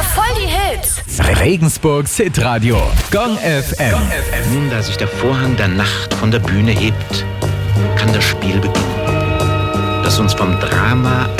voll die Hits. Regensburgs Hitradio. Gong FM. Nun, da sich der Vorhang der Nacht von der Bühne hebt, kann das Spiel beginnen, das uns vom Drama